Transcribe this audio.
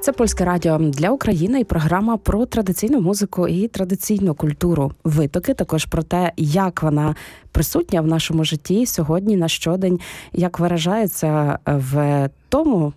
Це Польське радіо для України і програма про традиційну музику і традиційну культуру. Витоки також про те, як вона присутня в нашому житті сьогодні на щодень, як виражається в тому,